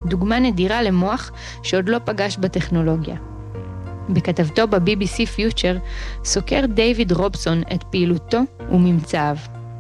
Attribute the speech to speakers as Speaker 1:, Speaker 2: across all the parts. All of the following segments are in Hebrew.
Speaker 1: דוגמה נדירה למוח שעוד לא פגש בטכנולוגיה. בכתבתו ב-BBC Future סוקר דיוויד רובסון את פעילותו וממצאיו.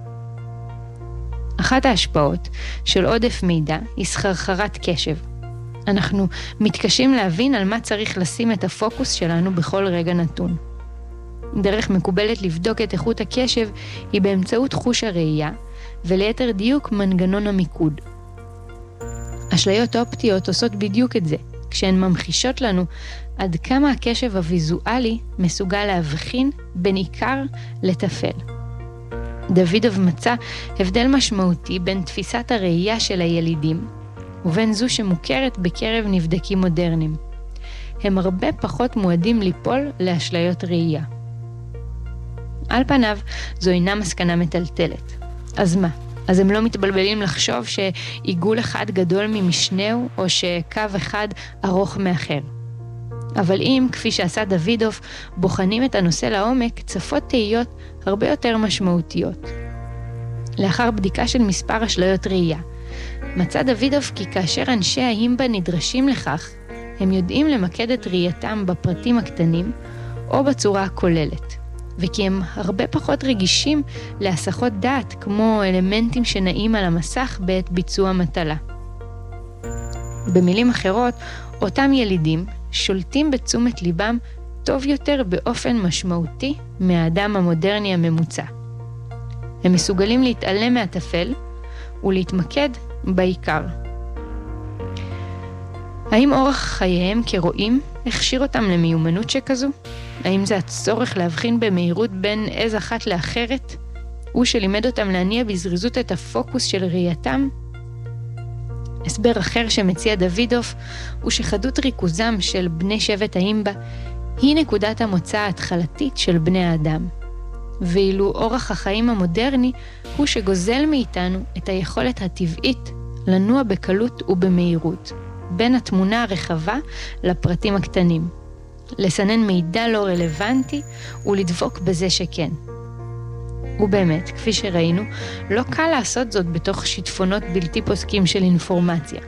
Speaker 1: אחת ההשפעות של עודף מידע היא סחרחרת קשב. אנחנו מתקשים להבין על מה צריך לשים את הפוקוס שלנו בכל רגע נתון. דרך מקובלת לבדוק את איכות הקשב היא באמצעות חוש הראייה, וליתר דיוק מנגנון המיקוד. אשליות אופטיות עושות בדיוק את זה, כשהן ממחישות לנו עד כמה הקשב הוויזואלי מסוגל להבחין בין עיקר לטפל. דוידוב מצא הבדל משמעותי בין תפיסת הראייה של הילידים, ובין זו שמוכרת בקרב נבדקים מודרניים. הם הרבה פחות מועדים ליפול לאשליות ראייה. על פניו, זו אינה מסקנה מטלטלת. אז מה? אז הם לא מתבלבלים לחשוב שעיגול אחד גדול ממשנהו, או שקו אחד ארוך מאחר. אבל אם, כפי שעשה דוידוב, בוחנים את הנושא לעומק, צפות תהיות הרבה יותר משמעותיות. לאחר בדיקה של מספר אשליות ראייה, מצא דוידוב כי כאשר אנשי ההימבה נדרשים לכך, הם יודעים למקד את ראייתם בפרטים הקטנים, או בצורה הכוללת. וכי הם הרבה פחות רגישים להסחות דעת, כמו אלמנטים שנעים על המסך בעת ביצוע מטלה. במילים אחרות, אותם ילידים שולטים בתשומת ליבם טוב יותר באופן משמעותי מהאדם המודרני הממוצע. הם מסוגלים להתעלם מהטפל ולהתמקד בעיקר. האם אורח חייהם כרואים הכשיר אותם למיומנות שכזו? האם זה הצורך להבחין במהירות בין עז אחת לאחרת? הוא שלימד אותם להניע בזריזות את הפוקוס של ראייתם? הסבר אחר שמציע דוידוב הוא שחדות ריכוזם של בני שבט ההימבה היא נקודת המוצא ההתחלתית של בני האדם. ואילו אורח החיים המודרני הוא שגוזל מאיתנו את היכולת הטבעית לנוע בקלות ובמהירות, בין התמונה הרחבה לפרטים הקטנים. לסנן מידע לא רלוונטי ולדבוק בזה שכן. ובאמת, כפי שראינו, לא קל לעשות זאת בתוך שיטפונות בלתי פוסקים של אינפורמציה.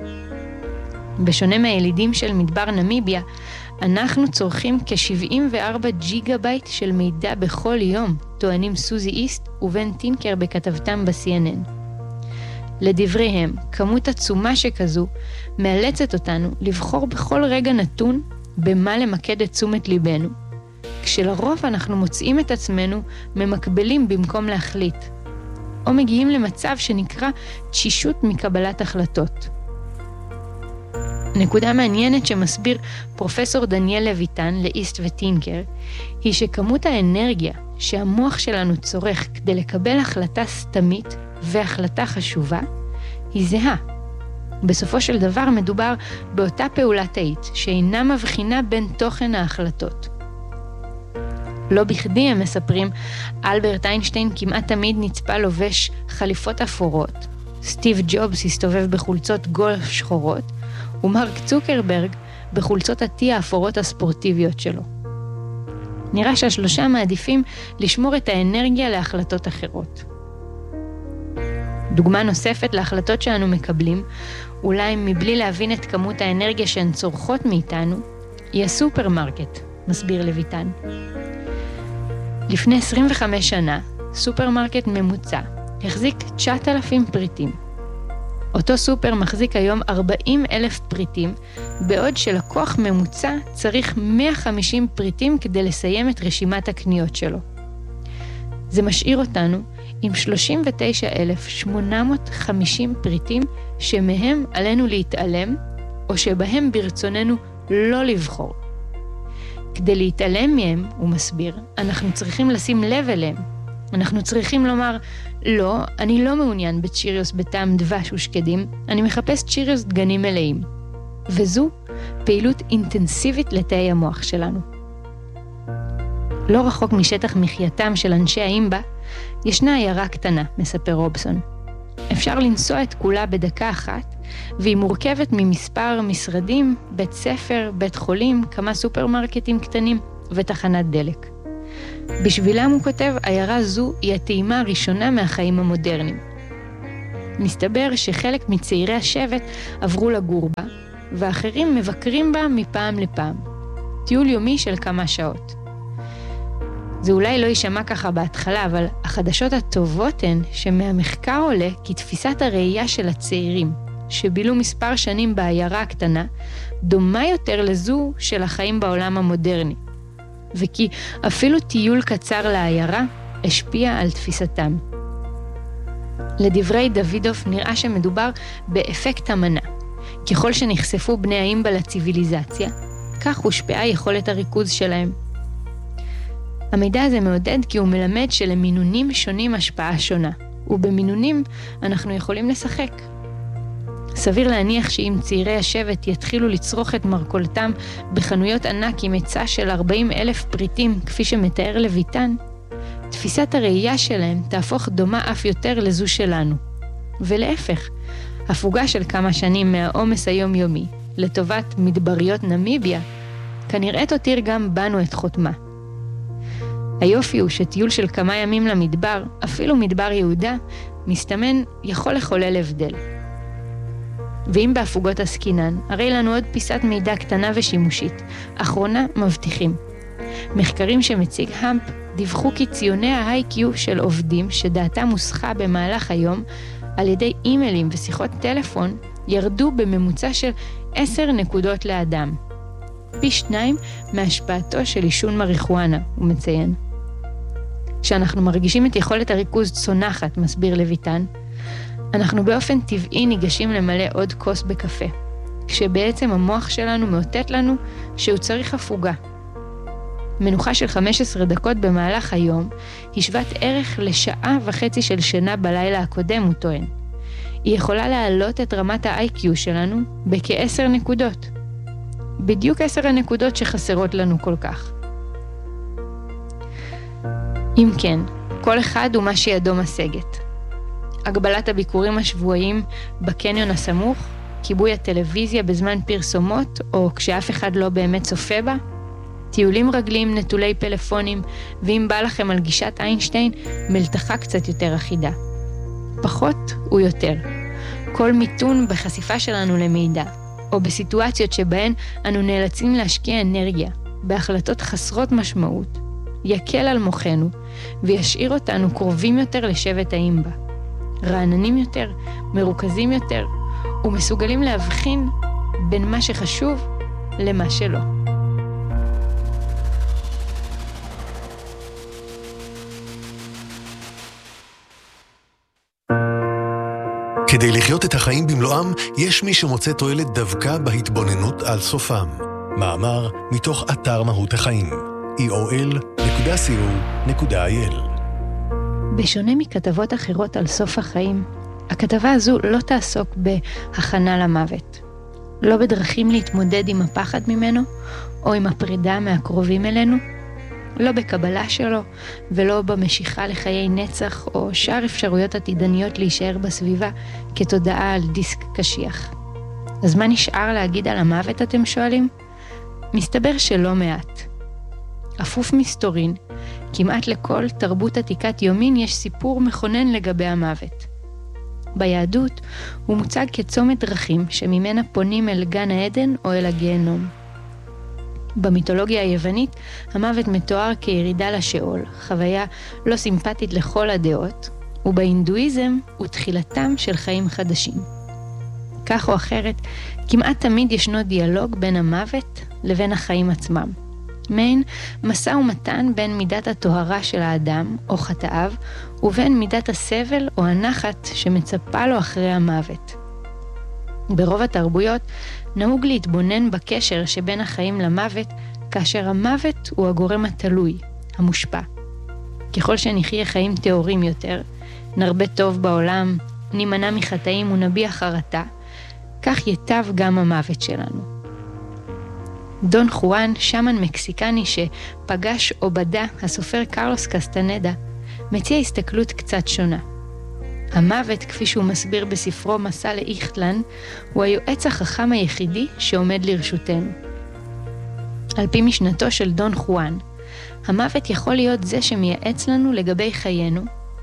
Speaker 1: בשונה מהילידים של מדבר נמיביה, אנחנו צורכים כ-74 ג'יגה-בייט של מידע בכל יום, טוענים סוזי איסט ובן טינקר בכתבתם ב-CNN. לדבריהם, כמות עצומה שכזו מאלצת אותנו לבחור בכל רגע נתון במה למקד את תשומת ליבנו, כשלרוב אנחנו מוצאים את עצמנו ממקבלים במקום להחליט, או מגיעים למצב שנקרא תשישות מקבלת החלטות. נקודה מעניינת שמסביר פרופסור דניאל לויטן לאיסט וטינקר, היא שכמות האנרגיה שהמוח שלנו צורך כדי לקבל החלטה סתמית והחלטה חשובה, היא זהה. בסופו של דבר מדובר באותה פעולה תאית שאינה מבחינה בין תוכן ההחלטות. לא בכדי הם מספרים, אלברט איינשטיין כמעט תמיד נצפה לובש חליפות אפורות, סטיב ג'ובס הסתובב בחולצות גולף שחורות, ומרק צוקרברג בחולצות הטי האפורות הספורטיביות שלו. נראה שהשלושה מעדיפים לשמור את האנרגיה להחלטות אחרות. דוגמה נוספת להחלטות שאנו מקבלים, אולי מבלי להבין את כמות האנרגיה שהן צורכות מאיתנו, היא הסופרמרקט, מסביר לויטן. לפני 25 שנה, סופרמרקט ממוצע החזיק 9,000 פריטים. אותו סופר מחזיק היום 40,000 פריטים, בעוד שלקוח ממוצע צריך 150 פריטים כדי לסיים את רשימת הקניות שלו. זה משאיר אותנו עם 39,850 פריטים שמהם עלינו להתעלם, או שבהם ברצוננו לא לבחור. כדי להתעלם מהם, הוא מסביר, אנחנו צריכים לשים לב אליהם. אנחנו צריכים לומר, לא, אני לא מעוניין בצ'יריוס בטעם דבש ושקדים, אני מחפש צ'יריוס דגנים מלאים. וזו פעילות אינטנסיבית לתאי המוח שלנו. לא רחוק משטח מחייתם של אנשי האימבה, ישנה עיירה קטנה, מספר רובסון. אפשר לנסוע את כולה בדקה אחת, והיא מורכבת ממספר משרדים, בית ספר, בית חולים, כמה סופרמרקטים קטנים ותחנת דלק. בשבילם, הוא כותב, העיירה זו היא הטעימה הראשונה מהחיים המודרניים. מסתבר שחלק מצעירי השבט עברו לגור בה, ואחרים מבקרים בה מפעם לפעם. טיול יומי של כמה שעות. זה אולי לא יישמע ככה בהתחלה, אבל החדשות הטובות הן שמהמחקר עולה כי תפיסת הראייה של הצעירים, שבילו מספר שנים בעיירה הקטנה, דומה יותר לזו של החיים בעולם המודרני. וכי אפילו טיול קצר לעיירה השפיע על תפיסתם. לדברי דוידוף נראה שמדובר באפקט המנה. ככל שנחשפו בני האימבה לציביליזציה, כך הושפעה יכולת הריכוז שלהם. המידע הזה מעודד כי הוא מלמד שלמינונים שונים השפעה שונה, ובמינונים אנחנו יכולים לשחק. סביר להניח שאם צעירי השבט יתחילו לצרוך את מרכולתם בחנויות ענק עם היצע של 40,000 פריטים, כפי שמתאר לויטן, תפיסת הראייה שלהם תהפוך דומה אף יותר לזו שלנו. ולהפך, הפוגה של כמה שנים מהעומס היומיומי לטובת מדבריות נמיביה, כנראה תותיר גם בנו את חותמה. היופי הוא שטיול של כמה ימים למדבר, אפילו מדבר יהודה, מסתמן יכול לחולל הבדל. ואם בהפוגות עסקינן, הרי לנו עוד פיסת מידע קטנה ושימושית, אחרונה מבטיחים. מחקרים שמציג המפ דיווחו כי ציוני ה-IQ של עובדים שדעתם הוסחה במהלך היום על ידי אימיילים ושיחות טלפון ירדו בממוצע של 10 נקודות לאדם. פי 2 מהשפעתו של עישון מריחואנה, הוא מציין. כשאנחנו מרגישים את יכולת הריכוז צונחת, מסביר לויטן, אנחנו באופן טבעי ניגשים למלא עוד כוס בקפה, כשבעצם המוח שלנו מאותת לנו שהוא צריך הפוגה. מנוחה של 15 דקות במהלך היום היא שוות ערך לשעה וחצי של שינה בלילה הקודם, הוא טוען. היא יכולה להעלות את רמת ה-IQ שלנו בכ10 נקודות. בדיוק 10 הנקודות שחסרות לנו כל כך. אם כן, כל אחד הוא מה שידו משגת. הגבלת הביקורים השבועיים בקניון הסמוך, כיבוי הטלוויזיה בזמן פרסומות או כשאף אחד לא באמת צופה בה, טיולים רגליים נטולי פלאפונים, ואם בא לכם על גישת איינשטיין, מלתחה קצת יותר אחידה. פחות הוא יותר. כל מיתון בחשיפה שלנו למידע, או בסיטואציות שבהן אנו נאלצים להשקיע אנרגיה, בהחלטות חסרות משמעות, יקל על מוחנו, וישאיר אותנו קרובים יותר לשבט האימבה. רעננים יותר, מרוכזים יותר, ומסוגלים להבחין בין מה שחשוב למה שלא.
Speaker 2: כדי לחיות את החיים במלואם, יש מי שמוצא תועלת דווקא בהתבוננות על סופם. מאמר מתוך אתר מהות החיים, eol.co.il.
Speaker 1: בשונה מכתבות אחרות על סוף החיים, הכתבה הזו לא תעסוק בהכנה למוות. לא בדרכים להתמודד עם הפחד ממנו, או עם הפרידה מהקרובים אלינו, לא בקבלה שלו, ולא במשיכה לחיי נצח, או שאר אפשרויות עתידניות להישאר בסביבה כתודעה על דיסק קשיח. אז מה נשאר להגיד על המוות, אתם שואלים? מסתבר שלא מעט. אפוף מסתורין, כמעט לכל תרבות עתיקת יומין יש סיפור מכונן לגבי המוות. ביהדות הוא מוצג כצומת דרכים שממנה פונים אל גן העדן או אל הגיהנום. במיתולוגיה היוונית, המוות מתואר כירידה לשאול, חוויה לא סימפטית לכל הדעות, ובהינדואיזם הוא תחילתם של חיים חדשים. כך או אחרת, כמעט תמיד ישנו דיאלוג בין המוות לבין החיים עצמם. מעין משא ומתן בין מידת הטהרה של האדם או חטאיו, ובין מידת הסבל או הנחת שמצפה לו אחרי המוות. ברוב התרבויות נהוג להתבונן בקשר שבין החיים למוות, כאשר המוות הוא הגורם התלוי, המושפע. ככל שנחיה חיים טהורים יותר, נרבה טוב בעולם, נימנע מחטאים ונביע חרטה, כך ייטב גם המוות שלנו. דון חואן, שמן מקסיקני שפגש עובדה, הסופר קרלוס קסטנדה, מציע הסתכלות קצת שונה. המוות, כפי שהוא מסביר בספרו מסע לאיכטלן, הוא היועץ החכם היחידי שעומד לרשותנו. על פי משנתו של דון חואן, המוות יכול להיות זה שמייעץ לנו לגבי חיינו,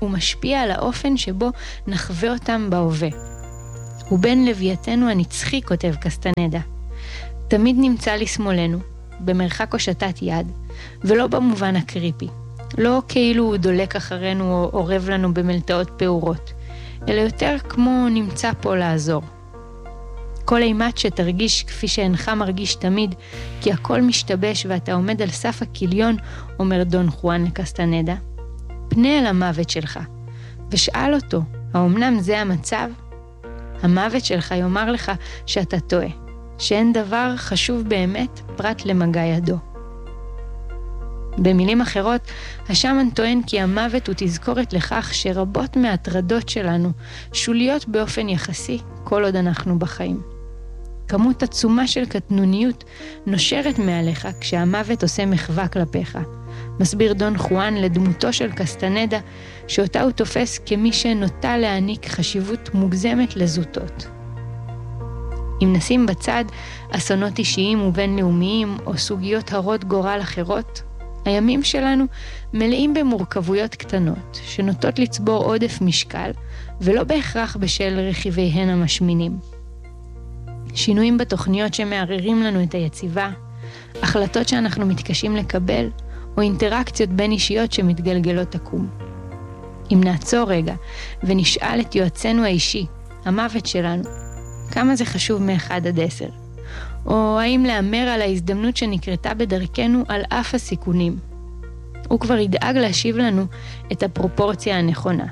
Speaker 1: ומשפיע על האופן שבו נחווה אותם בהווה. הוא בן לווייתנו הנצחי, כותב קסטנדה. תמיד נמצא לשמאלנו, במרחק הושטת יד, ולא במובן הקריפי. לא כאילו הוא דולק אחרינו או עורב לנו במלטעות פעורות, אלא יותר כמו נמצא פה לעזור. כל אימת שתרגיש כפי שאינך מרגיש תמיד, כי הכל משתבש ואתה עומד על סף הכיליון, אומר דון חואן לקסטנדה, פנה אל המוות שלך, ושאל אותו, האומנם זה המצב? המוות שלך יאמר לך שאתה טועה, שאין דבר חשוב באמת פרט למגע ידו. במילים אחרות, השמן טוען כי המוות הוא תזכורת לכך שרבות מההטרדות שלנו שוליות באופן יחסי כל עוד אנחנו בחיים. כמות עצומה של קטנוניות נושרת מעליך כשהמוות עושה מחווה כלפיך. מסביר דון חואן לדמותו של קסטנדה, שאותה הוא תופס כמי שנוטה להעניק חשיבות מוגזמת לזוטות. אם נשים בצד אסונות אישיים ובינלאומיים או סוגיות הרות גורל אחרות, הימים שלנו מלאים במורכבויות קטנות, שנוטות לצבור עודף משקל, ולא בהכרח בשל רכיביהן המשמינים. שינויים בתוכניות שמערערים לנו את היציבה, החלטות שאנחנו מתקשים לקבל, או אינטראקציות בין אישיות שמתגלגלות עקום. אם נעצור רגע ונשאל את יועצנו האישי, המוות שלנו, כמה זה חשוב מ-1 עד 10? או האם לאמר על ההזדמנות שנקרתה בדרכנו על אף הסיכונים? הוא כבר ידאג להשיב לנו את הפרופורציה הנכונה.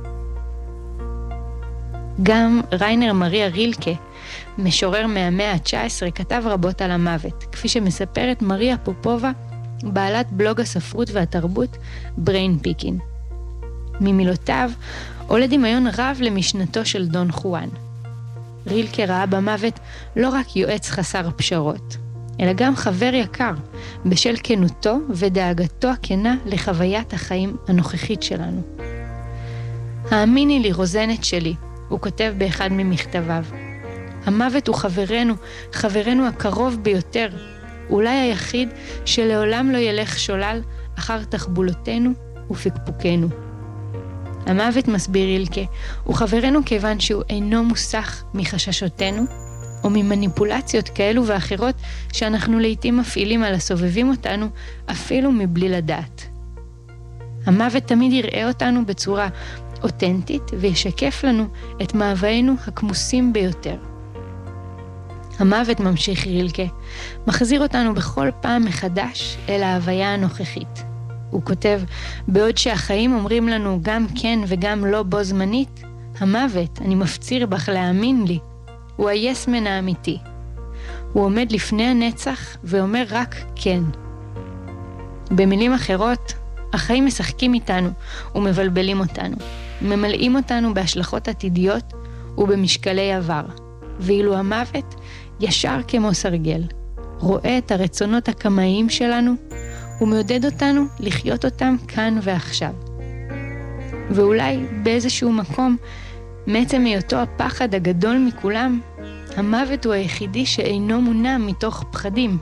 Speaker 1: גם ריינר מריה רילקה, משורר מהמאה ה-19, כתב רבות על המוות, כפי שמספרת מריה פופובה, בעלת בלוג הספרות והתרבות בריין פיקין. ממילותיו עולה דמיון רב למשנתו של דון חואן. רילקה ראה במוות לא רק יועץ חסר פשרות, אלא גם חבר יקר, בשל כנותו ודאגתו הכנה לחוויית החיים הנוכחית שלנו. האמיני לי רוזנת שלי, הוא כותב באחד ממכתביו. המוות הוא חברנו הקרוב ביותר, אולי היחיד שלעולם לא ילך שולל אחר תחבולותינו ופקפוקנו. המוות, מסביר רילקה, הוא חברנו כיוון שהוא אינו מוסך מחששותינו, או ממניפולציות כאלו ואחרות שאנחנו לעתים מפעילים על הסובבים אותנו, אפילו מבלי לדעת. המוות תמיד יראה אותנו בצורה אותנטית וישקף לנו את מאוויינו הכמוסים ביותר. המוות, ממשיך רילקה, מחזיר אותנו בכל פעם מחדש אל ההוויה הנוכחית. הוא כותב, בעוד שהחיים אומרים לנו גם כן וגם לא בו זמנית, המוות, אני מפציר בך להאמין לי, הוא היסמן האמיתי. הוא עומד לפני הנצח ואומר רק כן. במילים אחרות, החיים משחקים איתנו ומבלבלים אותנו, ממלאים אותנו בהשלכות עתידיות ובמשקלי עבר, ואילו המוות ישר כמו סרגל, רואה את הרצונות הקמאיים שלנו ומעודד אותנו לחיות אותם כאן ועכשיו. ואולי באיזשהו מקום, מעצם היותו הפחד הגדול מכולם, המוות הוא היחידי שאינו מונע מתוך פחדים.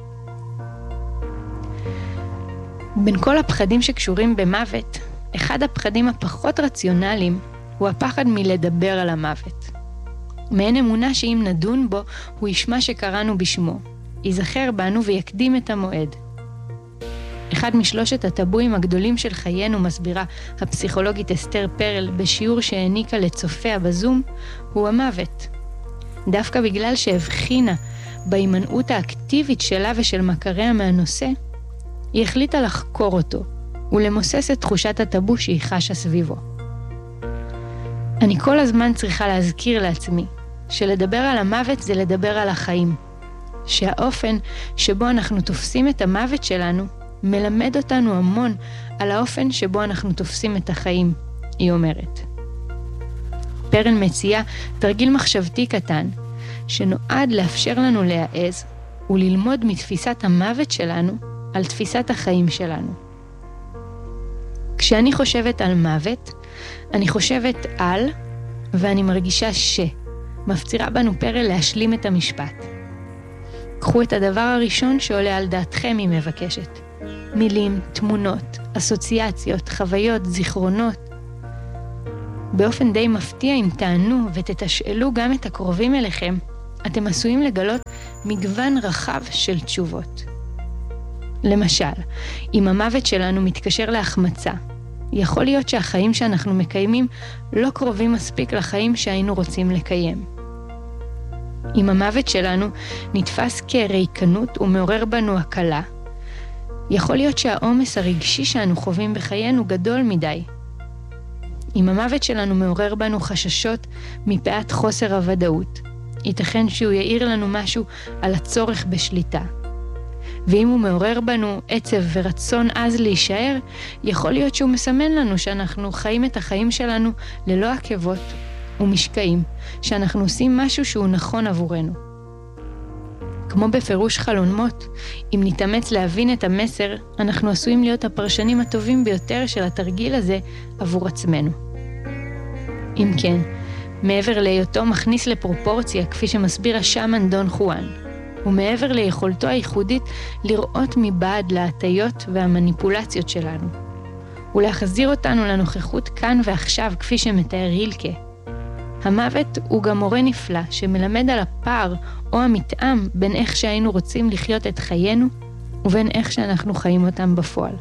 Speaker 1: בין כל הפחדים שקשורים במוות, אחד הפחדים הפחות רציונליים הוא הפחד מלדבר על המוות. מעין אמונה שאם נדון בו, הוא ישמע שקראנו בשמו, ייזכר בנו ויקדים את המועד. אחד משלושת הטבואים הגדולים של חיינו, מסבירה הפסיכולוגית אסתר פרל בשיעור שהעניקה לצופיה בזום, הוא המוות. דווקא בגלל שהבחינה בהימנעות האקטיבית שלה ושל מכריה מהנושא, היא החליטה לחקור אותו ולמוסס את תחושת הטבו שהיא חשה סביבו. אני כל הזמן צריכה להזכיר לעצמי שלדבר על המוות זה לדבר על החיים, שהאופן שבו אנחנו תופסים את המוות שלנו מלמד אותנו המון על האופן שבו אנחנו תופסים את החיים, היא אומרת. פרל מציעה תרגיל מחשבתי קטן, שנועד לאפשר לנו להעז וללמוד מתפיסת המוות שלנו על תפיסת החיים שלנו. כשאני חושבת על מוות, אני חושבת על, ואני מרגישה מפצירה בנו פרל להשלים את המשפט. קחו את הדבר הראשון שעולה על דעתכם, היא מבקשת. מילים, תמונות, אסוציאציות, חוויות, זיכרונות. באופן די מפתיע, אם תענו ותתשאלו גם את הקרובים אליכם, אתם עשויים לגלות מגוון רחב של תשובות. למשל, אם המוות שלנו מתקשר להחמצה, יכול להיות שהחיים שאנחנו מקיימים לא קרובים מספיק לחיים שהיינו רוצים לקיים. אם המוות שלנו נתפס כריקנות ומעורר בנו הקלה, יכול להיות שהעומס הרגשי שאנו חווים בחיינו גדול מדי. אם המוות שלנו מעורר בנו חששות מפאת חוסר הוודאות, ייתכן שהוא יאיר לנו משהו על הצורך בשליטה. ואם הוא מעורר בנו עצב ורצון עז להישאר, יכול להיות שהוא מסמן לנו שאנחנו חיים את החיים שלנו ללא עקבות ומשקעים, שאנחנו עושים משהו שהוא נכון עבורנו. כמו בפירוש חלומות, אם נתאמץ להבין את המסר, אנחנו עשויים להיות הפרשנים הטובים ביותר של התרגיל הזה עבור עצמנו. אם כן, מעבר להיותו מכניס לפרופורציה, כפי שמסביר השאמן דון חואן, ומעבר ליכולתו הייחודית לראות מבעד להטיות והמניפולציות שלנו, ולהחזיר אותנו לנוכחות כאן ועכשיו, כפי שמתאר הילקה. המוות הוא גם מורה נפלא שמלמד על הפער או המתאם בין איך שהיינו רוצים לחיות את חיינו ובין איך שאנחנו חיים אותם בפועל.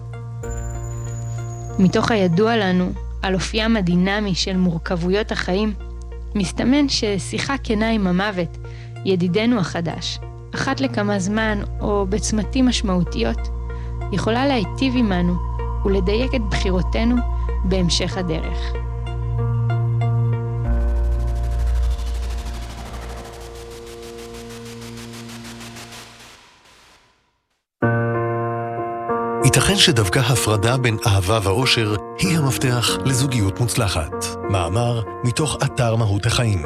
Speaker 1: מתוך הידוע לנו על אופיים הדינמי של מורכבויות החיים, מסתמן ששיחה כנה עם המוות, ידידנו החדש, אחת לכמה זמן או בצמתים משמעותיות, יכולה להיטיב עמנו ולדייק את בחירותינו בהמשך הדרך.
Speaker 2: ייתכן שדווקא הפרדה בין אהבה ואושר היא המפתח לזוגיות מוצלחת. מאמר מתוך אתר מהות החיים,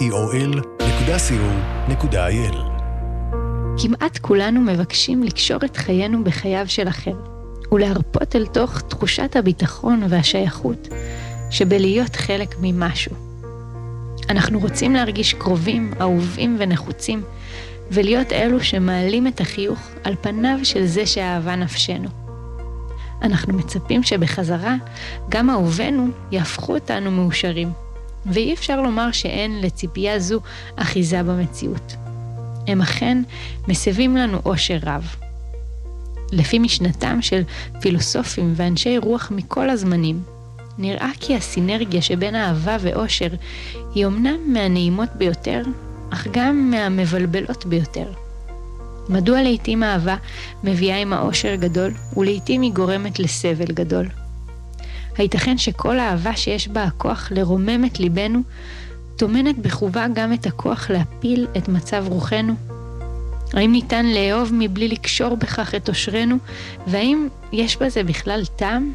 Speaker 2: eol.co.il.
Speaker 1: כמעט כולנו מבקשים לקשור את חיינו בחייו של אחר, ולהרפות אל תוך תחושת הביטחון והשייכות שבלהיות חלק ממשהו. אנחנו רוצים להרגיש קרובים, אהובים ונחוצים, ולהיות אלו שמעלים את החיוך על פניו של זה שאהבה נפשנו. אנחנו מצפים שבחזרה גם אהובינו יהפכו אותנו מאושרים, ואי אפשר לומר שאין לציפייה זו אחיזה במציאות. הם אכן מסבים לנו אושר רב. לפי משנתם של פילוסופים ואנשי רוח מכל הזמנים, נראה כי הסינרגיה שבין אהבה ואושר היא אומנם מהנעימות ביותר, אך גם מהמבלבלות ביותר. מדוע לעתים אהבה מביאה עם האושר גדול, ולעתים היא גורמת לסבל גדול? הייתכן שכל אהבה שיש בה הכוח לרומם את ליבנו, תומנת בחובה גם את הכוח להפיל את מצב רוחנו? האם ניתן לאהוב מבלי לקשור בכך את אושרנו, והאם יש בזה בכלל טעם?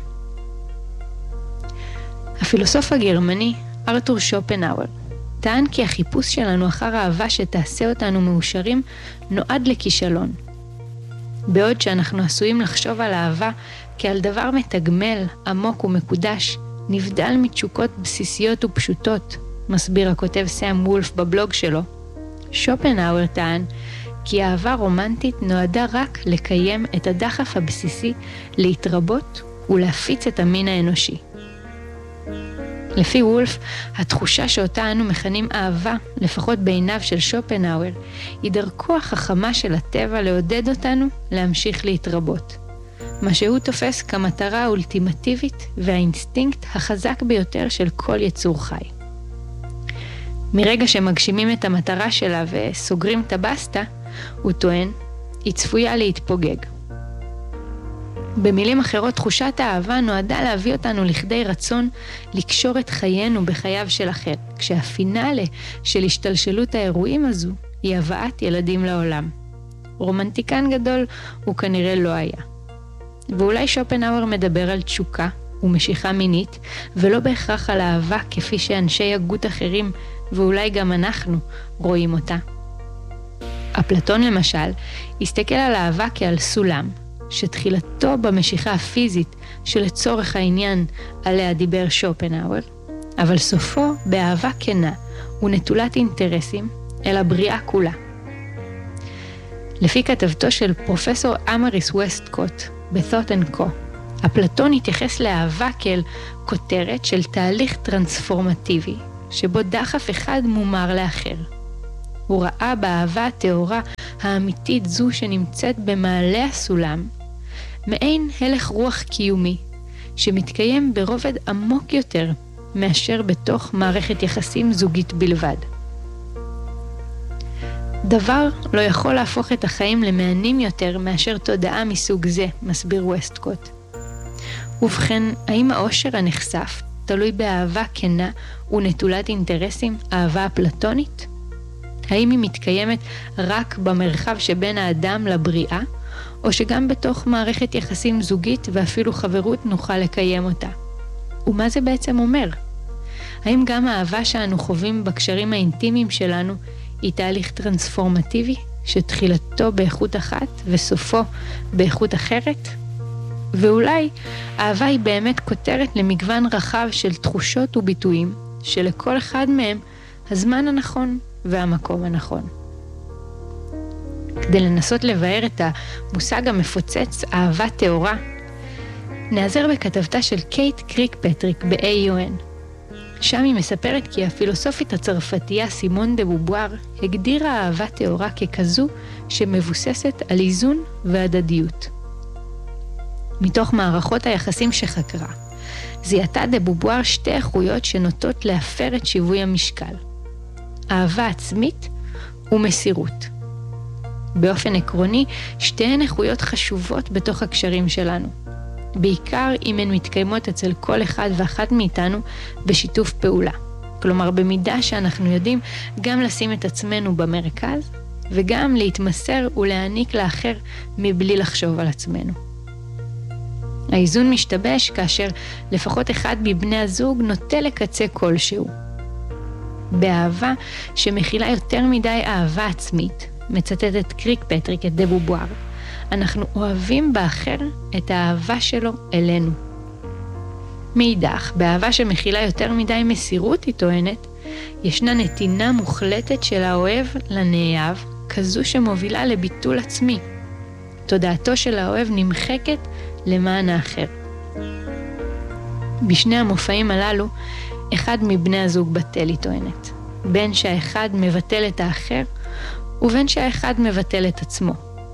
Speaker 1: הפילוסוף הגרמני ארתור שופנהאואר טען כי החיפוש שלנו אחר אהבה שתעשה אותנו מאושרים נועד לכישלון. בעוד שאנחנו עשויים לחשוב על אהבה כעל דבר מתגמל, עמוק ומקודש, נבדל מתשוקות בסיסיות ופשוטות, מסביר הכותב סאם וולף בבלוג שלו. שופנהאואר טען כי אהבה רומנטית נועדה רק לקיים את הדחף הבסיסי להתרבות ולהפיץ את המין האנושי. לפי וולף, התחושה שאותה אנו מכנים אהבה, לפחות בעיניו של שופנהאואר, היא דרכו החכמה של הטבע לעודד אותנו להמשיך להתרבות. מה שהוא תופס כמטרה האולטימטיבית והאינסטינקט החזק ביותר של כל יצור חי. מרגע שמגשימים את המטרה שלה וסוגרים את הבסטה, הוא טוען, היא צפויה להתפוגג. במילים אחרות, תחושת האהבה נועדה להביא אותנו לכדי רצון לקשור את חיינו בחייו של אחר, כשהפינאלה של השתלשלות האירועים הזו היא הבאת ילדים לעולם. רומנטיקן גדול הוא כנראה לא היה. ואולי שופנהאואר מדבר על תשוקה ומשיכה מינית, ולא בהכרח על אהבה כפי שאנשי הגות אחרים, ואולי גם אנחנו, רואים אותה. אפלטון למשל, הסתכל על אהבה כעל סולם, שתחילתו במשיכה הפיזית שלצורך העניין עליה דיבר שופנהאואר, אבל סופו באהבה כנה ונטולת אינטרסים אל הבריאה כולה. לפי כתבתו של פרופסור אמריס ווסטקוט ב-Thought & Co, אפלטון התייחס לאהבה כאל כותרת של תהליך טרנספורמטיבי, שבו דחף אחד מומר לאחר. הוא ראה באהבה הטהורה האמיתית זו שנמצאת במעלה הסולם, מעין הלך רוח קיומי, שמתקיים ברובד עמוק יותר מאשר בתוך מערכת יחסים זוגית בלבד. דבר לא יכול להפוך את החיים למענים יותר מאשר תודעה מסוג זה, מסביר ווסטקוט. ובכן, האם האושר הנחשף תלוי באהבה כנה ונטולת אינטרסים, אהבה אפלטונית? האם היא מתקיימת רק במרחב שבין האדם לבריאה, או שגם בתוך מערכת יחסים זוגית ואפילו חברות נוכל לקיים אותה? ומה זה בעצם אומר? האם גם האהבה שאנו חווים בקשרים האינטימיים שלנו היא תהליך טרנספורמטיבי, שתחילתו באיכות אחת וסופו באיכות אחרת? ואולי אהבה היא באמת כותרת למגוון רחב של תחושות וביטויים, שלכל אחד מהם הזמן הנכון והמקום הנכון. כדי לנסות לבאר את המושג המפוצץ אהבה טהורה, נעזר בכתבתה של קייט קריק-פטריק ב-AUN. שם היא מספרת כי הפילוסופית הצרפתייה סימון דה בובואר הגדירה אהבה טהורה ככזו שמבוססת על איזון והדדיות. מתוך מערכות היחסים שחקרה, זיהתה דה בובואר שתי איכויות שנוטות להפר את שיווי המשקל: אהבה עצמית ומסירות. באופן עקרוני, שתיהן איכויות חשובות בתוך הקשרים שלנו, בעיקר אם הן מתקיימות אצל כל אחד ואחת מאיתנו בשיתוף פעולה. כלומר, במידה שאנחנו יודעים גם לשים את עצמנו במרכז, וגם להתמסר ולהעניק לאחר מבלי לחשוב על עצמנו. האיזון משתבש כאשר לפחות אחד מבני הזוג נוטה לקצה כלשהו. באהבה שמכילה יותר מדי אהבה עצמית, מצטטת קריק-פטריק את דה בובואר, אנחנו אוהבים באחר את האהבה שלו אלינו. מאידך, באהבה שמכילה יותר מדי מסירות, היא טוענת, ישנה נתינה מוחלטת של האוהב לנאהב, כזו שמובילה לביטול עצמי. תודעתו של האוהב נמחקת למען האחר. בשני המופעים הללו, אחד מבני הזוג בטל, היא טוענת. בין שהאחד מבטל את האחר, ובין שהאחד מבטל את עצמו.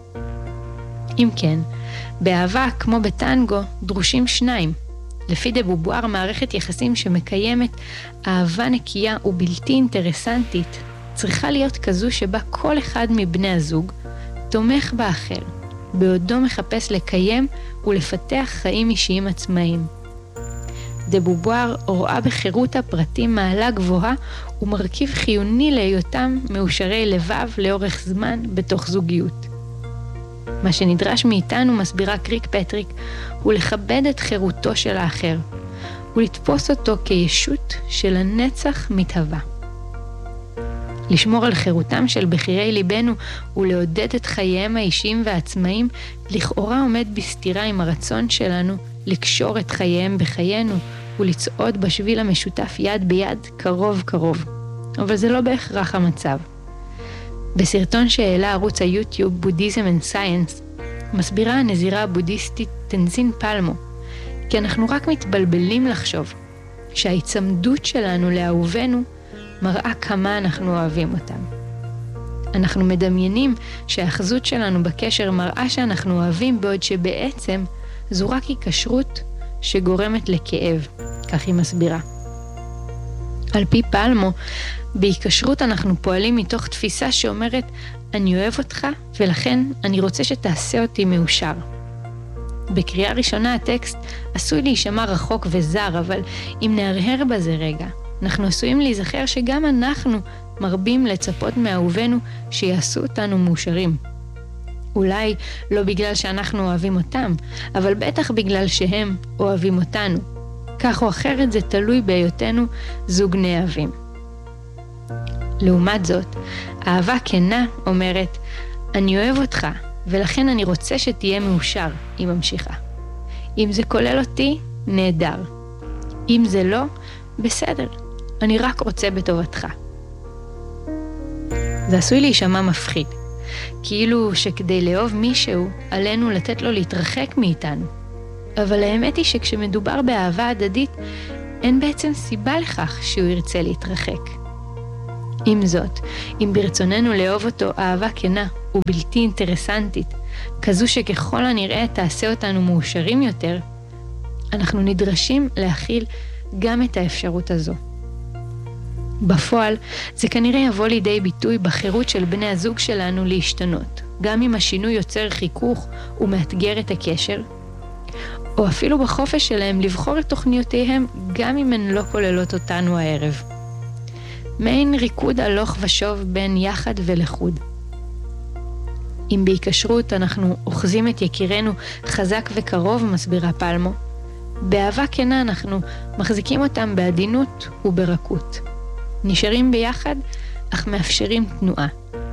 Speaker 1: אם כן, באהבה כמו בטנגו דרושים שניים. לפי דה בובואר, מערכת יחסים שמקיימת אהבה נקייה ובלתי אינטרסנטית צריכה להיות כזו שבה כל אחד מבני הזוג תומך באחר, בעודו מחפש לקיים ולפתח חיים אישיים עצמאיים. דה בובואר רואה בחירות הפרטים מעלה גבוהה ומרכיב חיוני להיותם מאושרי לבב לאורך זמן בתוך זוגיות. מה שנדרש מאיתנו, מסבירה קריק-פטריק, הוא לכבד את חירותו של האחר, ולתפוס אותו כישות של הנצח מתהווה. לשמור על חירותם של בחירי ליבנו ולעודד את חייהם האישיים והעצמאיים, לכאורה עומד בסתירה עם הרצון שלנו לקשור את חייהם בחיינו ולצעוד בשביל המשותף יד ביד קרוב קרוב. אבל זה לא בהכרח המצב. בסרטון שהעלה ערוץ היוטיוב בודהיזם אנד סייאנס, מסבירה הנזירה הבודהיסטית טנזין פלמו, כי אנחנו רק מתבלבלים לחשוב שההיצמדות שלנו לאהובנו מראה כמה אנחנו אוהבים אותם. אנחנו מדמיינים שהאחזות שלנו בקשר מראה שאנחנו אוהבים, בעוד שבעצם זו רק היקשרות שגורמת לכאב, כך היא מסבירה. על פי פלמו, בהיקשרות אנחנו פועלים מתוך תפיסה שאומרת, אני אוהב אותך ולכן אני רוצה שתעשה אותי מאושר. בקריאה ראשונה הטקסט עשוי להישמע רחוק וזר, אבל אם נהרהר בזה רגע, אנחנו עשויים להיזכר שגם אנחנו מרבים לצפות מאהובנו שיעשו אותנו מאושרים. אולי לא בגלל שאנחנו אוהבים אותם, אבל בטח בגלל שהם אוהבים אותנו. כך או אחרת זה תלוי בהיותנו זוג נאהבים. לעומת זאת, אהבה כנה אומרת, אני אוהב אותך ולכן אני רוצה שתהיה מאושר, היא ממשיכה. אם זה כולל אותי, נהדר. אם זה לא, בסדר, אני רק רוצה בטובתך. זה עשוי להישמע מפחיד, כאילו שכדי לאהוב מישהו, עלינו לתת לו להתרחק מאיתנו. אבל האמת היא שכשמדובר באהבה הדדית, אין בעצם סיבה לכך שהוא ירצה להתרחק. עם זאת, אם ברצוננו לאהוב אותו אהבה כנה ובלתי אינטרסנטית, כזו שככל הנראה תעשה אותנו מאושרים יותר, אנחנו נדרשים להכיל גם את האפשרות הזו. בפועל, זה כנראה יבוא לידי ביטוי בחירות של בני הזוג שלנו להשתנות, גם אם השינוי יוצר חיכוך ומאתגר את הקשר, או אפילו בחופש שלהם לבחור את תוכניותיהם גם אם הן לא כוללות אותנו הערב. מעין ריקוד הלוך ושוב בין יחד ולחוד. אם בהיקשרות אנחנו אוחזים את יקירנו חזק וקרוב, מסבירה פלמו, באהבה כנה אנחנו מחזיקים אותם בעדינות וברכות. נשארים ביחד, אך מאפשרים תנועה.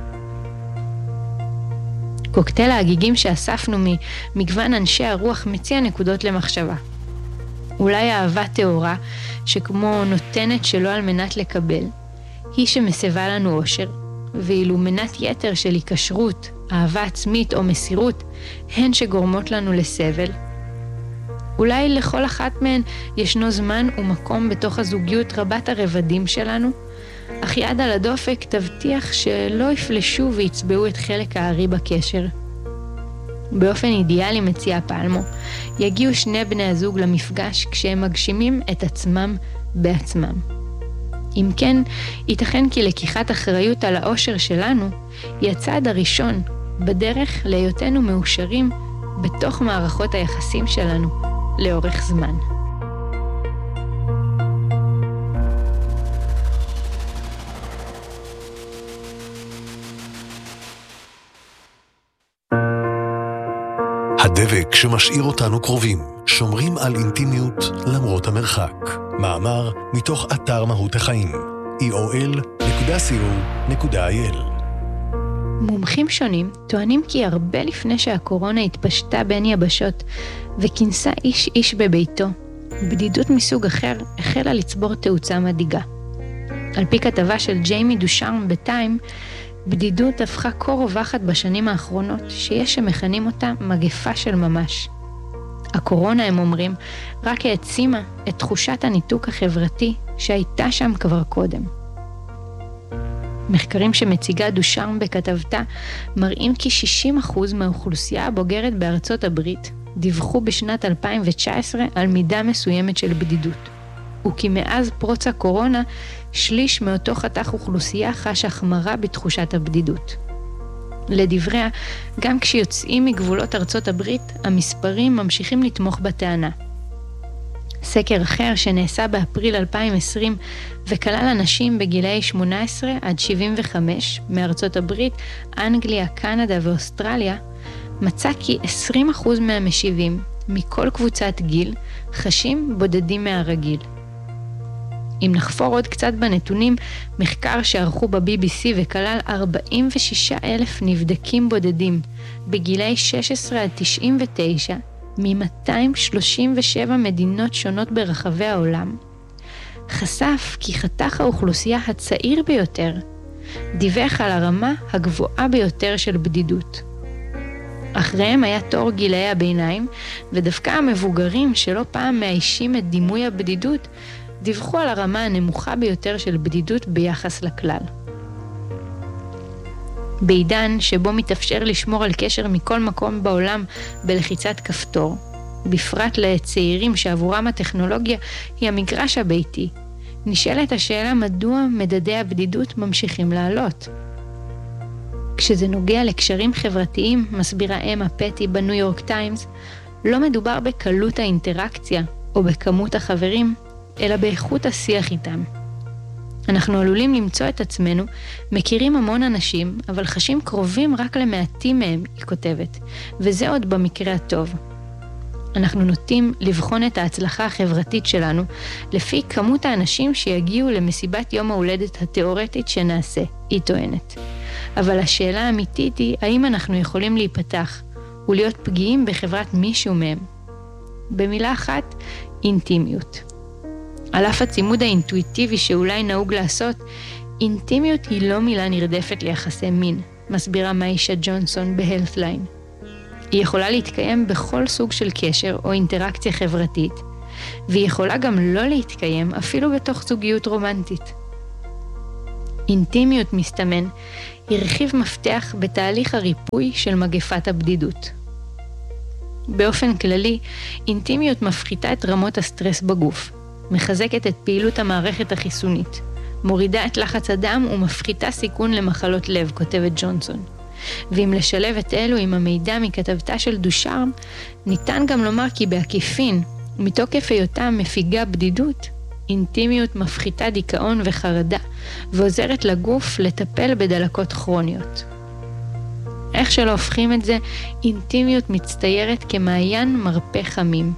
Speaker 1: קוקטייל ההגיגים שאספנו ממגוון אנשי הרוח מציע נקודות למחשבה. אולי האהבה תאורה, שכמו נותנת שלא על מנת לקבל, היא שמסבה לנו אושר, ואילו מנת יתר של היקשרות, אהבה עצמית או מסירות, הן שגורמות לנו לסבל. אולי לכל אחת מהן ישנו זמן ומקום בתוך הזוגיות רבת הרבדים שלנו, אך יד על הדופק תבטיח שלא יפלשו ויצבעו את חלק הארי בקשר. באופן אידיאלי, מציע פלמו, יגיעו שני בני הזוג למפגש כשהם מגשימים את עצמם בעצמם. אם כן, ייתכן כי לקיחת אחריות על האושר שלנו היא הצעד הראשון בדרך להיותנו מאושרים בתוך מערכות היחסים שלנו לאורך זמן.
Speaker 2: הדבק שמשאיר אותנו קרובים, שומרים על אינטימיות למרות המרחק. מאמר מתוך אתר מהות החיים, eol.co.il.
Speaker 1: מומחים שונים טוענים כי הרבה לפני שהקורונה התפשטה בין יבשות וכינסה איש איש בביתו, בדידות מסוג אחר החלה לצבור תאוצה מדאיגה. על פי כתבה של ג'יימי דושארם בטיים, בדידות הפכה כה רווחת בשנים האחרונות שיש שמכנים אותה מגפה של ממש. הקורונה, הם אומרים, רק העצימה את תחושת הניתוק החברתי שהייתה שם כבר קודם. מחקרים שמציגה דושארם בכתבתה מראים כי 60% מהאוכלוסייה הבוגרת בארצות הברית דיווחו בשנת 2019 על מידה מסוימת של בדידות. וכי מאז פרוץ הקורונה, שליש מאותו חתך אוכלוסייה חש החמרה בתחושת הבדידות. לדבריה, גם כשיוצאים מגבולות ארצות הברית, המספרים ממשיכים לתמוך בטענה. סקר אחר שנעשה באפריל 2020 וכלל אנשים בגילאי 18 עד 75 מארצות הברית, אנגליה, קנדה ואוסטרליה, מצא כי 20% מהמשיבים מכל קבוצת גיל חשים בודדים מהרגיל. אם נחפור עוד קצת בנתונים, מחקר שערכו ב-BBC וכלל 46,000 נבדקים בודדים בגילאי 16 עד 99 מ-237 מדינות שונות ברחבי העולם, חשף כי חתך האוכלוסייה הצעיר ביותר דיווח על הרמה הגבוהה ביותר של בדידות. אחריהם היה תור גילאי הביניים, ודווקא המבוגרים שלא פעם מאיישים את דימוי הבדידות, דיווחו על הרמה הנמוכה ביותר של בדידות ביחס לכלל. בעידן שבו מתאפשר לשמור על קשר מכל מקום בעולם בלחיצת כפתור, בפרט לצעירים שעבורם הטכנולוגיה היא המגרש הביתי, נשאלת השאלה מדוע מדדי הבדידות ממשיכים לעלות. כשזה נוגע לקשרים חברתיים, מסבירה אמה פטי בניו יורק טיימס, לא מדובר בקלות האינטראקציה או בכמות החברים, אלא באיכות השיח איתם. אנחנו עלולים למצוא את עצמנו, מכירים המון אנשים, אבל חשים קרובים רק למעטים מהם, היא כותבת, וזה עוד במקרה הטוב. אנחנו נוטים לבחון את ההצלחה החברתית שלנו, לפי כמות האנשים שיגיעו למסיבת יום ההולדת התיאורטית שנעשה, היא טוענת. אבל השאלה האמיתית היא, האם אנחנו יכולים להיפתח ולהיות פגיעים בחברת מישהו מהם? במילה אחת, אינטימיות. על אף הצימוד האינטואיטיבי שאולי נהוג לעשות, אינטימיות היא לא מילה נרדפת ליחסי מין, מסבירה מאישה ג'ונסון בהלת'ליין. היא יכולה להתקיים בכל סוג של קשר או אינטראקציה חברתית, והיא יכולה גם לא להתקיים אפילו בתוך זוגיות רומנטית. אינטימיות, מסתמן, היא רכיב מפתח בתהליך הריפוי של מגפת הבדידות. באופן כללי, אינטימיות מפחיתה את רמות הסטרס בגוף, מחזקת את פעילות המערכת החיסונית, מורידה את לחץ הדם ומפחיתה סיכון למחלות לב, כותבת ג'ונסון. ואם לשלב את אלו עם המידע מכתבתה של דושארם, ניתן גם לומר כי בעקיפין, מתוקף היותה מפיגה בדידות, אינטימיות מפחיתה דיכאון וחרדה, ועוזרת לגוף לטפל בדלקות כרוניות. איך שלא הופכים את זה, אינטימיות מצטיירת כמעיין מרפא חמים.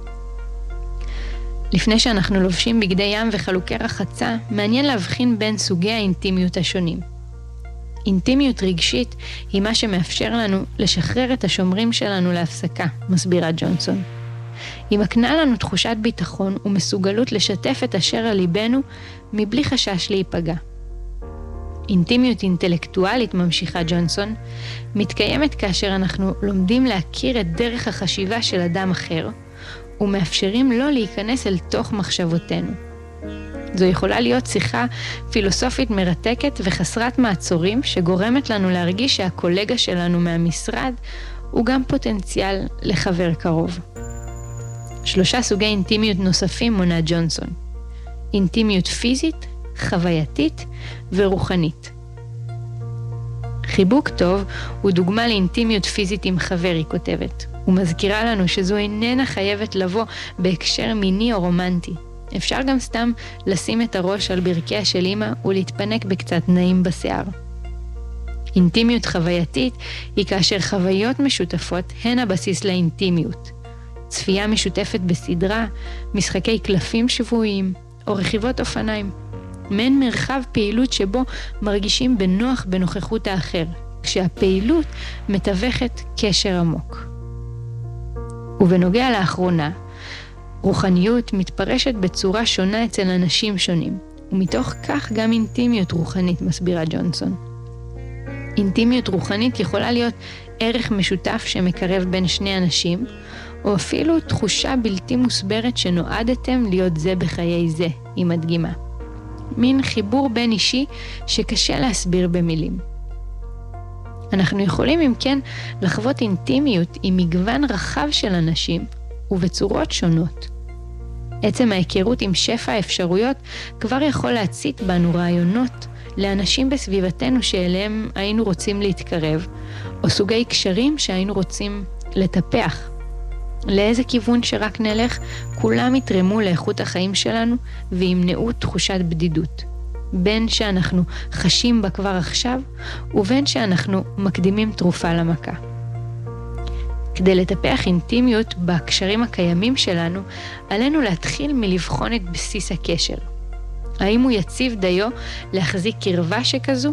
Speaker 1: לפני שאנחנו לובשים בגדי ים וחלוקי רחצה, מעניין להבחין בין סוגי האינטימיות השונים. אינטימיות רגשית היא מה שמאפשר לנו לשחרר את השומרים שלנו להפסקה, מסבירה ג'ונסון. היא מקנה לנו תחושת ביטחון ומסוגלות לשתף את אשר על ליבנו מבלי חשש להיפגע. אינטימיות אינטלקטואלית, ממשיכה ג'ונסון, מתקיימת כאשר אנחנו לומדים להכיר את דרך החשיבה של אדם אחר, ומאפשרים לו להיכנס אל תוך מחשבותינו. זו יכולה להיות שיחה פילוסופית מרתקת וחסרת מעצורים, שגורמת לנו להרגיש שהקולגה שלנו מהמשרד הוא גם פוטנציאל לחבר קרוב. 3 סוגי אינטימיות נוספים מונה ג'ונסון. אינטימיות פיזית, חווייתית ורוחנית. חיבוק טוב הוא דוגמה לאינטימיות פיזית עם חבר, היא כותבת. הוא מזכירה לנו שזו איננה חייבת לבוא בהקשר מיני או רומנטי. אפשר גם סתם לשים את הראש על ברכיה של אמא ולהתפנק בקצת נעים בשיער. אינטימיות חווייתית היא כאשר חוויות משותפות הן הבסיס לאינטימיות. צפייה משותפת בסדרה, משחקי קלפים שבועיים או רכיבות אופניים. מעין מרחב פעילות שבו מרגישים בנוח בנוכחות האחר, כשהפעילות מתווכת קשר עמוק. ובנוגע לאחרונה, רוחניות מתפרשת בצורה שונה אצל אנשים שונים, ומתוך כך גם אינטימיות רוחנית, מסבירה ג'ונסון. אינטימיות רוחנית יכולה להיות ערך משותף שמקרב בין שני אנשים, או אפילו תחושה בלתי מוסברת שנועדתם להיות זה בחיי זה, היא מדגימה. מין חיבור בין אישי שקשה להסביר במילים. אנחנו יכולים אם כן לחוות אינטימיות עם מגוון רחב של אנשים ובצורות שונות. עצם ההיכרות עם שפע האפשרויות כבר יכול להצית בנו רעיונות לאנשים בסביבתנו שאליהם היינו רוצים להתקרב, או סוגי קשרים שהיינו רוצים לטפח. לאיזה כיוון שרק נלך, כולם יתרמו לאיכות החיים שלנו וימנעו תחושת בדידות. בין שאנחנו חשים בה כבר עכשיו, ובין שאנחנו מקדימים תרופה למכה. כדי לטפח אינטימיות בקשרים הקיימים שלנו, עלינו להתחיל מלבחון את בסיס הקשר. האם הוא יציב דיו להחזיק קרבה שכזו?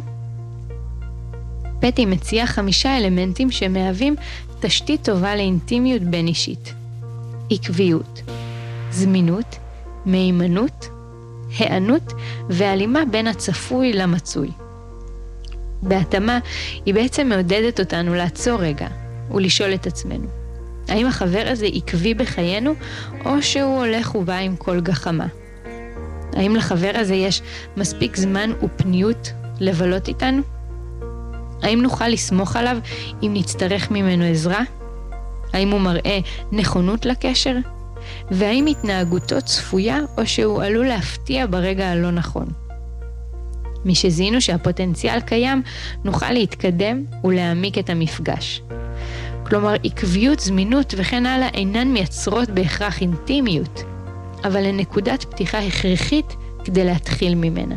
Speaker 1: פטי מציעה 5 אלמנטים שמהווים תשתית טובה לאינטימיות בין אישית. עקביות, זמינות, מהימנות, הענות והלימה בין הצפוי למצוי. בהתאמה, היא בעצם מעודדת אותנו לעצור רגע ולשאול את עצמנו, האם החבר הזה עקבי בחיינו או שהוא הולך ובא עם כל גחמה? האם לחבר הזה יש מספיק זמן ופניות לבלות איתנו? האם נוכל לסמוך עליו אם נצטרך ממנו עזרה? האם הוא מראה נכונות לקשר? והאם התנהגותו צפויה או שהוא עלול להפתיע ברגע הלא נכון? משזינו שהפוטנציאל קיים, נוכל להתקדם ולהעמיק את המפגש. כלומר, עקביות, זמינות וכן הלאה אינן מייצרות בהכרח אינטימיות, אבל הן נקודת פתיחה הכרחית כדי להתחיל ממנה.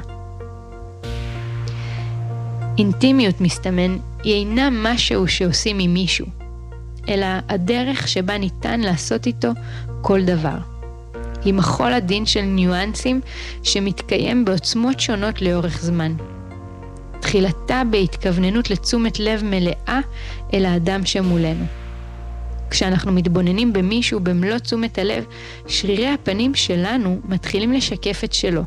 Speaker 1: אינטימיות, מסתמן, היא אינה משהו שעושים עם מישהו, אלא הדרך שבה ניתן לעשות איתו כל דבר. היא מחול הדין של ניואנסים שמתקיים בעוצמות שונות לאורך זמן. תחילתה בהתכווננות לתשומת לב מלאה אל האדם שמולנו. כשאנחנו מתבוננים במישהו במלוא תשומת הלב, שרירי הפנים שלנו מתחילים לשקף את שלו.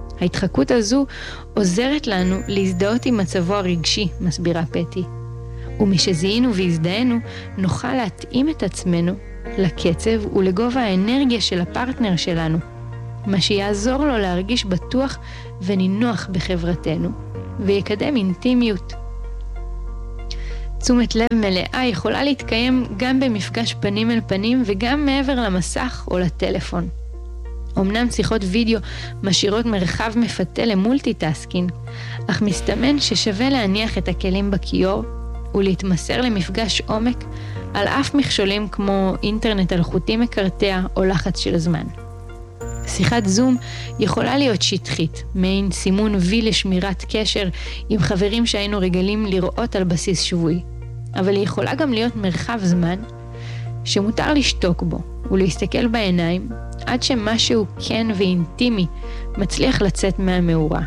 Speaker 1: ההתחקות הזו עוזרת לנו להזדהות עם מצבו הרגשי, מסבירה פטי. ומשזיהינו והזדהינו, נוכל להתאים את עצמנו לקצב ולגובה האנרגיה של הפרטנר שלנו, מה שיעזור לו להרגיש בטוח ונינוח בחברתנו, ויקדם אינטימיות. תשומת לב מלאה יכולה להתקיים גם במפגש פנים אל פנים וגם מעבר למסך או לטלפון. אמנם שיחות וידאו משאירות מרחב מפתה למולטיטאסקינג, אך מסתמן ששווה להניח את הכלים בכיור ולהתמסר למפגש עומק על אף מכשולים כמו אינטרנט אלחוטי מקרטע או לחץ של זמן. שיחת זום יכולה להיות שטחית, מעין סימון וי לשמירת קשר עם חברים שהיינו רגילים לראות על בסיס שבועי, אבל היא יכולה גם להיות מרחב זמן שמותר לשתוק בו ולהסתכל בעיניים עד שמשהו כן ואינטימי מצליח לצאת מהמאורה.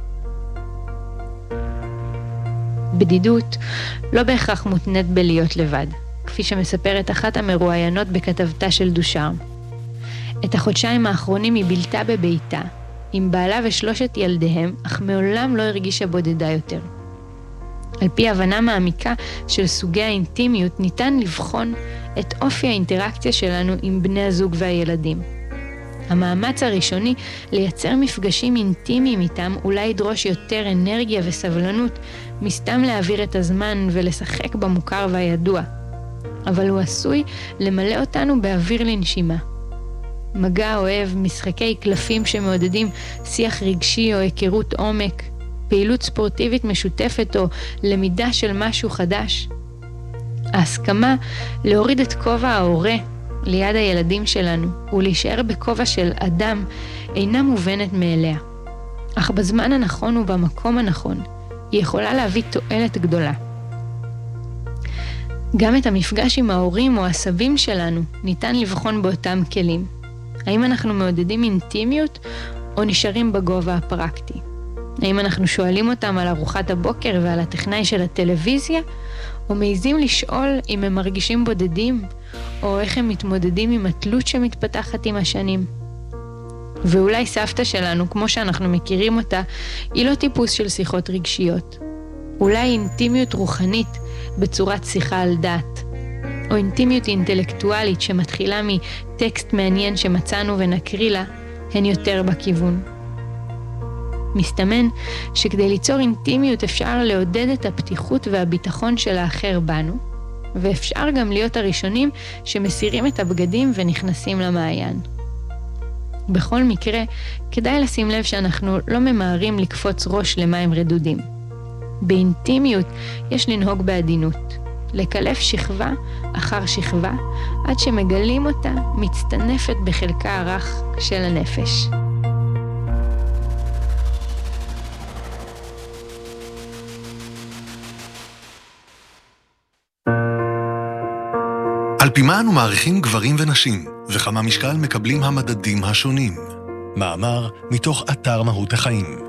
Speaker 1: בדידות לא בהכרח מותנית בלהיות לבד, כפי שמספרת אחת המרואיינות בכתבתה של דושארם. את החודשיים האחרונים היא בילתה בביתה, עם בעלה ושלושת ילדיהם, אך מעולם לא הרגישה בודדה יותר. על פי הבנה מעמיקה של סוגי האינטימיות, ניתן לבחון את אופי האינטראקציה שלנו עם בני הזוג והילדים. המאמץ הראשוני לייצר מפגשים אינטימיים איתם אולי ידרוש יותר אנרגיה וסבלנות, מסתם להעביר את הזמן ולשחק במוכר והידוע. אבל הוא עשוי למלא אותנו באוויר לנשימה. מגע אוהב, משחקי קלפים שמעודדים שיח רגשי או היכרות עומק, פעילות ספורטיבית משותפת או למידה של משהו חדש. ההסכמה להוריד את כובע ההורה ליד הילדים שלנו ולהישאר בכובע של אדם אינה מובנת מאליה. אך בזמן הנכון ובמקום הנכון היא יכולה להביא תועלת גדולה. גם את המפגש עם ההורים או הסבים שלנו ניתן לבחון באותם כלים. האם אנחנו מעודדים אינטימיות או נשארים בגובה הפרקטי? האם אנחנו שואלים אותם על ארוחת הבוקר ועל הטכנאי של הטלוויזיה, או מעיזים לשאול אם הם מרגישים בודדים, או איך הם מתמודדים עם התלות שמתפתחת עם השנים? ואולי סבתא שלנו, כמו שאנחנו מכירים אותה, היא לא טיפוס של שיחות רגשיות. אולי אינטימיות רוחנית בצורת שיחה על דת, או אינטימיות אינטלקטואלית שמתחילה מטקסט מעניין שמצאנו ונקריא לה, הן יותר בכיוון. מסתמן שכדי ליצור אינטימיות אפשר לעודד את הפתיחות והביטחון של האחר בנו, ואפשר גם להיות הראשונים שמסירים את הבגדים ונכנסים למעיין. בכל מקרה, כדאי לשים לב שאנחנו לא ממהרים לקפוץ ראש למים רדודים. באינטימיות יש לנהוג בעדינות, לקלף שכבה אחר שכבה, עד שמגלים אותה מצטנפת בחלקה הרך של הנפש.
Speaker 2: על פי מה אנו מעריכים גברים ונשים, וכמה משקל מקבלים המדדים השונים. מאמר מתוך אתר מהות החיים,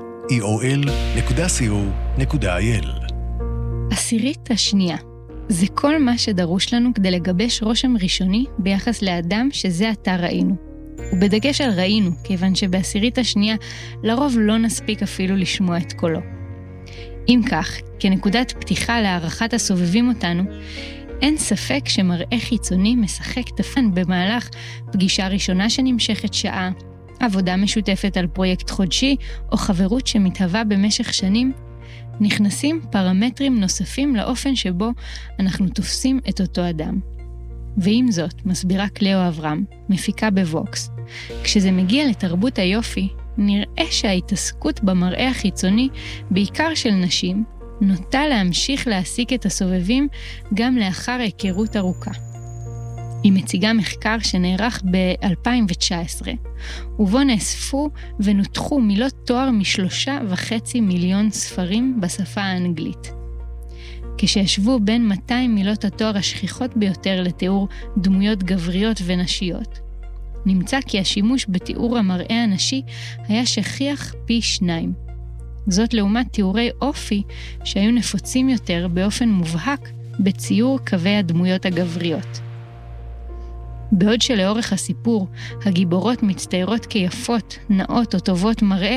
Speaker 2: eol.co.il.
Speaker 1: עשירית השנייה. זה כל מה שדרוש לנו כדי לגבש רושם ראשוני ביחס לאדם שזה עתה ראינו. ובדגש על ראינו, כיוון שבעשירית השנייה לרוב לא נספיק אפילו לשמוע את קולו. אם כך, כנקודת פתיחה להערכת הסובבים אותנו, אין ספק שמראה חיצוני משחק תפקיד במהלך פגישה ראשונה שנמשכת שעה, עבודה משותפת על פרויקט חודשי או חברות שמתהווה במשך שנים, נכנסים פרמטרים נוספים לאופן שבו אנחנו תופסים את אותו אדם. ועם זאת, מסבירה קלאו אברהם, מפיקה בווקס, כשזה מגיע לתרבות היופי, נראה שההתעסקות במראה החיצוני, בעיקר של נשים, נוטה להמשיך להעסיק את הסובבים גם לאחר היכרות ארוכה. היא מציגה מחקר שנערך ב-2019, ובו נאספו ונותחו מילות תואר מ3.5 מיליון ספרים בשפה האנגלית. כשישבו בין 200 מילות התואר השכיחות ביותר לתיאור דמויות גבריות ונשיות, נמצא כי השימוש בתיאור המראה הנשי היה שכיח פי 2. זאת לעומת תיאורי אופי שהיו נפוצים יותר באופן מובהק בציור קווי הדמויות הגבריות. בעוד שלאורך הסיפור הגיבורות מצטיירות כיפות, נאות או טובות מראה,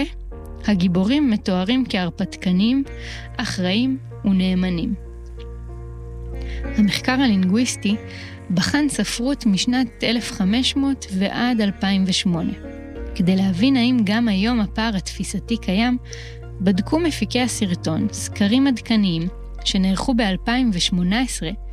Speaker 1: הגיבורים מתוארים כהרפתקנים, אחראים ונאמנים. המחקר הלינגוויסטי בחן ספרות משנת 1500 ועד 2008. כדי להבין האם גם היום הפער התפיסתי קיים, בדקו מפיקי הסרטון סקרים עדכניים שנערכו ב-2018